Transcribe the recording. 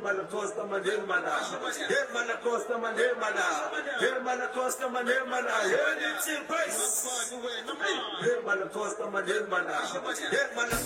Hermana Costa man hermana. Hermana Costa man hermana. Hermana Costa man hermana. Hermana Costa man hermana. Hermana